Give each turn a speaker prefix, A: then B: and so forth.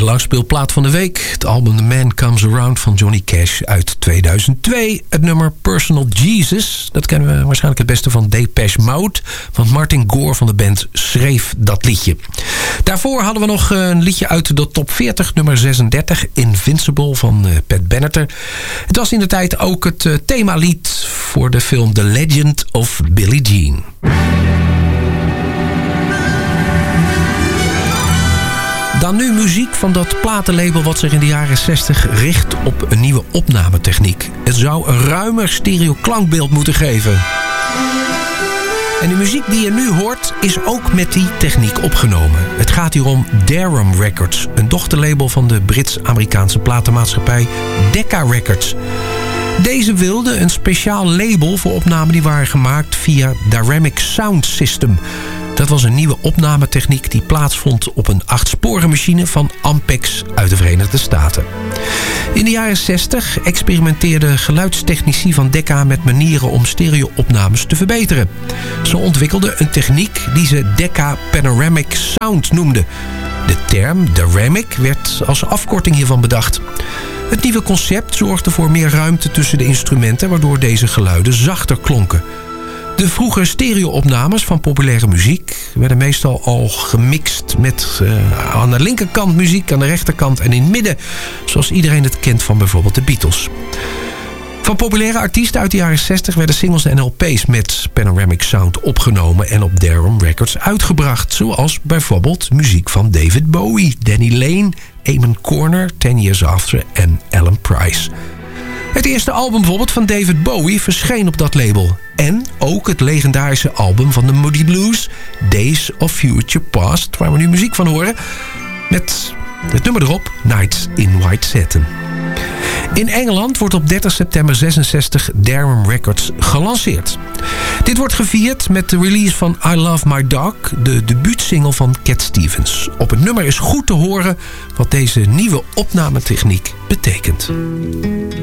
A: langspeelplaat van de week. Het album The Man Comes Around van Johnny Cash uit 2002. Het nummer Personal Jesus. Dat kennen we waarschijnlijk het beste van Depeche Mode. Want Martin Gore van de band schreef dat liedje. Daarvoor hadden we nog een liedje uit de top 40. Nummer 36. Invincible van Pat Benatar. Het was in de tijd ook het themalied voor de film The Legend of Billie Jean. Dan nu muziek van dat platenlabel wat zich in de jaren 60 richt op een nieuwe opnametechniek. Het zou een ruimer stereo klankbeeld moeten geven. En de muziek die je nu hoort is ook met die techniek opgenomen. Het gaat hier om Darum Records, een dochterlabel van de Brits-Amerikaanse platenmaatschappij Decca Records. Deze wilde een speciaal label voor opnamen die waren gemaakt via Dynamic Sound System. Dat was een nieuwe opnametechniek die plaatsvond op een 8-sporenmachine van Ampex uit de Verenigde Staten. In de jaren 60 experimenteerden geluidstechnici van Decca met manieren om stereo-opnames te verbeteren. Ze ontwikkelden een techniek die ze Decca Panoramic Sound noemden. De term Dynamic werd als afkorting hiervan bedacht. Het nieuwe concept zorgde voor meer ruimte tussen de instrumenten, waardoor deze geluiden zachter klonken. De vroege stereo-opnames van populaire muziek werden meestal al gemixt met aan de linkerkant muziek, aan de rechterkant en in het midden, zoals iedereen het kent van bijvoorbeeld de Beatles. Van populaire artiesten uit de jaren 60 werden singles en LP's met Panoramic Sound opgenomen en op Darum Records uitgebracht, zoals bijvoorbeeld muziek van David Bowie, Danny Lane, Eamon Corner, 10 Years After en Alan Price. Het eerste album bijvoorbeeld van David Bowie verscheen op dat label. En ook het legendarische album van de Moody Blues, Days of Future Past, waar we nu muziek van horen, met het nummer erop, Nights in White Satin. In Engeland wordt op 30 september 66 Darum Records gelanceerd. Dit wordt gevierd met de release van I Love My Dog, de debuutsingle van Cat Stevens. Op het nummer is goed te horen wat deze nieuwe opnametechniek betekent.